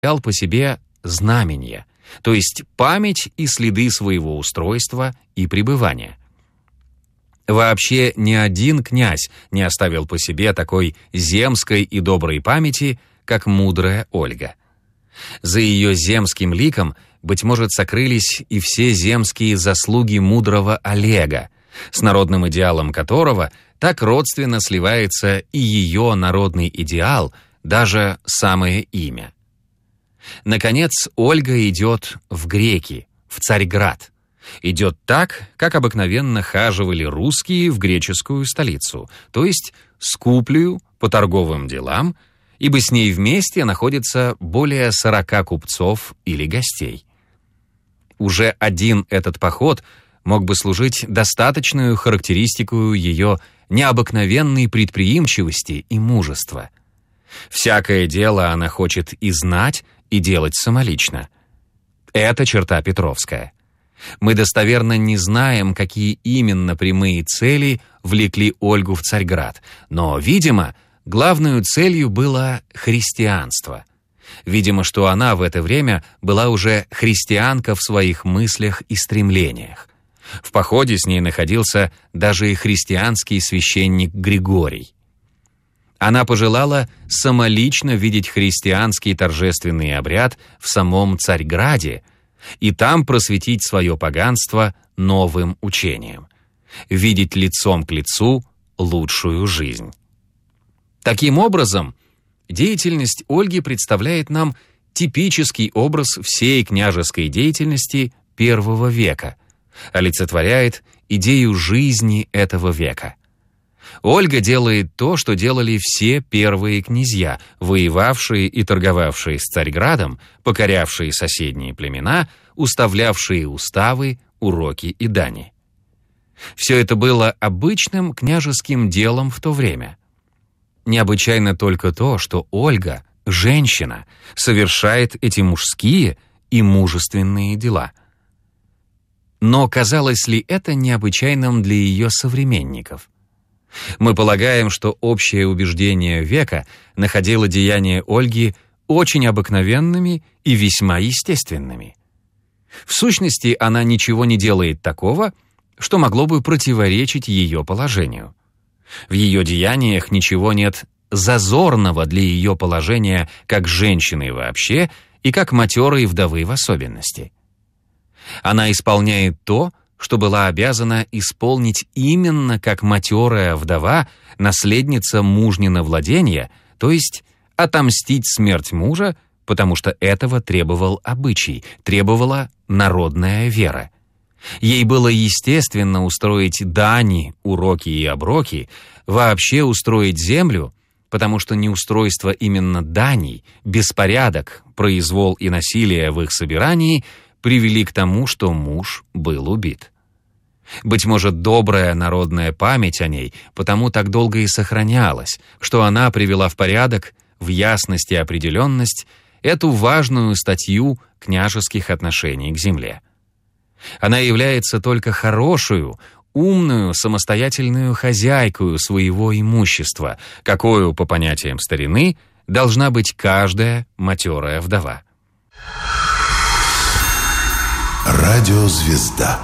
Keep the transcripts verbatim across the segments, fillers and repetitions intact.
представлял по себе знамения, то есть память и следы своего устройства и пребывания. Вообще ни один князь не оставил по себе такой земской и доброй памяти, как мудрая Ольга. За ее земским ликом, быть может, сокрылись и все земские заслуги мудрого Олега, с народным идеалом которого так родственно сливается и ее народный идеал, даже самое имя. Наконец, Ольга идет в греки, в Царьград. Идет так, как обыкновенно хаживали русские в греческую столицу, то есть с куплею по торговым делам, ибо с ней вместе находится более сорока купцов или гостей. Уже один этот поход мог бы служить достаточную характеристику ее необыкновенной предприимчивости и мужества. Всякое дело она хочет и знать, и делать самолично. Это черта Петровская. Мы достоверно не знаем, какие именно прямые цели влекли Ольгу в Царьград, но, видимо, главной целью было христианство. Видимо, что она в это время была уже христианка в своих мыслях и стремлениях. В походе с ней находился даже и христианский священник Григорий. Она пожелала самолично видеть христианский торжественный обряд в самом Царьграде и там просветить свое поганство новым учением, видеть лицом к лицу лучшую жизнь. Таким образом, деятельность Ольги представляет нам типический образ всей княжеской деятельности первого века, олицетворяет идею жизни этого века. Ольга делает то, что делали все первые князья, воевавшие и торговавшие с Царьградом, покорявшие соседние племена, уставлявшие уставы, уроки и дани. Все это было обычным княжеским делом в то время. Необычайно только то, что Ольга, женщина, совершает эти мужские и мужественные дела. Но казалось ли это необычайным для ее современников? Мы полагаем, что общее убеждение века находило деяния Ольги очень обыкновенными и весьма естественными. В сущности, она ничего не делает такого, что могло бы противоречить ее положению. В ее деяниях ничего нет зазорного для ее положения как женщины вообще и как матерой вдовы в особенности. Она исполняет то, что была обязана исполнить именно как матерая вдова, наследница мужнина владения, то есть отомстить смерть мужа, потому что этого требовал обычай, требовала народная вера. Ей было естественно устроить дани, уроки и оброки, вообще устроить землю, потому что неустройство именно даний, беспорядок, произвол и насилие в их собирании привели к тому, что муж был убит. Быть может, добрая народная память о ней потому так долго и сохранялась, что она привела в порядок, в ясность и определенность эту важную статью княжеских отношений к земле. Она является только хорошую, умную, самостоятельную хозяйкою своего имущества, какую, по понятиям старины, должна быть каждая матерая вдова. Радиозвезда.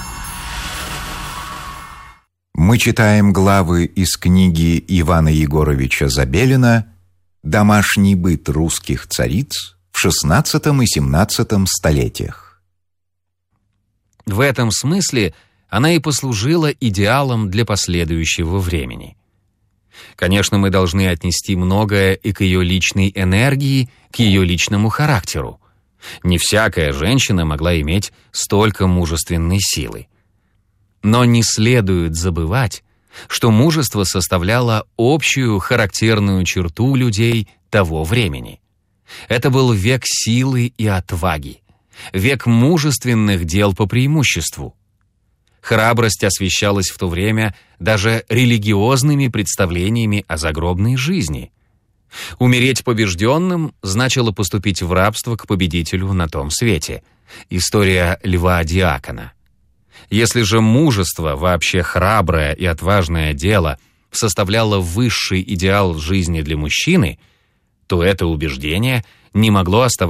Мы читаем главы из книги Ивана Егоровича Забелина «Домашний быт русских цариц в шестнадцатом и семнадцатом столетиях». В этом смысле она и послужила идеалом для последующего времени. Конечно, мы должны отнести многое и к ее личной энергии, к ее личному характеру. Не всякая женщина могла иметь столько мужественной силы. Но не следует забывать, что мужество составляло общую характерную черту людей того времени. Это был век силы и отваги, век мужественных дел по преимуществу. Храбрость освещалась в то время даже религиозными представлениями о загробной жизни. Умереть побежденным значило поступить в рабство к победителю на том свете. История Льва Диакона. Если же мужество, вообще храброе и отважное дело, составляло высший идеал жизни для мужчины, то это убеждение не могло оставаться